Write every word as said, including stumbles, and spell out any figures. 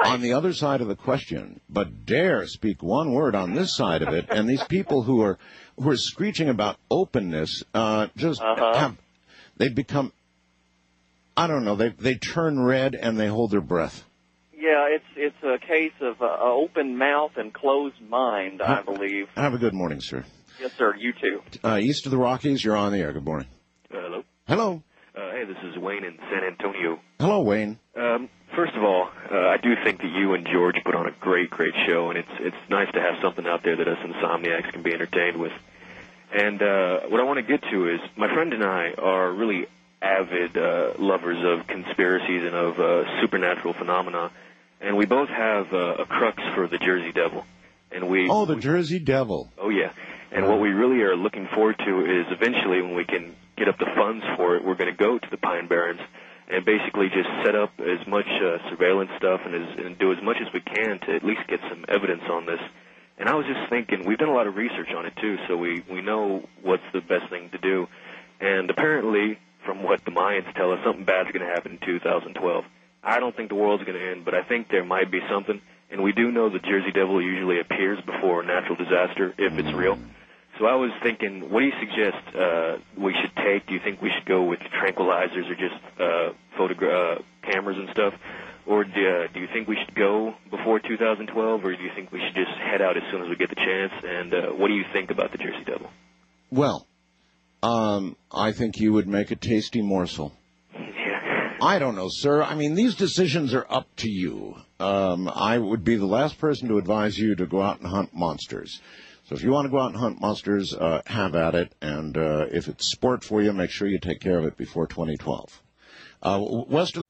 on the other side of the question, but dare speak one word on this side of it. And these people who are who are screeching about openness uh, just uh-huh. have they become. I don't know. They they turn red and they hold their breath. Yeah, it's it's a case of uh, open mouth and closed mind, I believe. Have a good morning, sir. Yes, sir. You too. Uh, east of the Rockies, you're on the air. Good morning. Uh, hello. Hello. Uh, hey, this is Wayne in San Antonio. Hello, Wayne. Um, first of all, uh, I do think that you and George put on a great, great show, and it's it's nice to have something out there that us insomniacs can be entertained with. And uh, what I want to get to is my friend and I are really avid uh, lovers of conspiracies and of uh, supernatural phenomena, and we both have uh, a crux for the Jersey Devil. And we oh, the we, Jersey Devil. Oh, yeah. And what we really are looking forward to is eventually when we can get up the funds for it, we're going to go to the Pine Barrens and basically just set up as much uh, surveillance stuff and, as, and do as much as we can to at least get some evidence on this. And I was just thinking, we've done a lot of research on it, too, so we, we know what's the best thing to do. And apparently, from what the Mayans tell us, something bad's going to happen in two thousand twelve. I don't think the world's going to end, but I think there might be something. And we do know the Jersey Devil usually appears before a natural disaster, if it's real. So I was thinking, what do you suggest uh, we should take? Do you think we should go with tranquilizers or just uh, photogra- uh, cameras and stuff? Or do, uh, do you think we should go before two thousand twelve, or do you think we should just head out as soon as we get the chance? And uh, what do you think about the Jersey Devil? Well, um, I think you would make a tasty morsel. Yeah. I don't know, sir. I mean, these decisions are up to you. Um, I would be the last person to advise you to go out and hunt monsters. So if you want to go out and hunt monsters, uh, have at it. And uh, if it's sport for you, make sure you take care of it before twenty twelve. Uh, west of